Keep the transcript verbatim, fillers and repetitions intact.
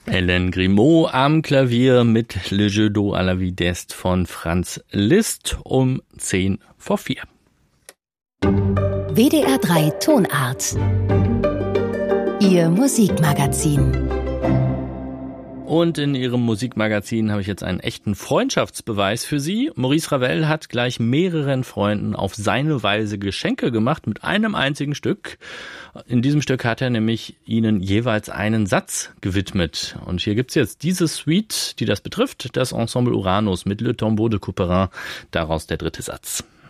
Hélène Grimaud am Klavier mit Le Jeu d'eau à la vie d'Est von Franz Liszt um zehn vor vier. W D R drei Tonart. Ihr Musikmagazin. Und in Ihrem Musikmagazin habe ich jetzt einen echten Freundschaftsbeweis für Sie. Maurice Ravel hat gleich mehreren Freunden auf seine Weise Geschenke gemacht mit einem einzigen Stück. In diesem Stück hat er nämlich ihnen jeweils einen Satz gewidmet. Und hier gibt's jetzt diese Suite, die das betrifft, das Ensemble Uranus mit Le Tombeau de Couperin, daraus der dritte Satz.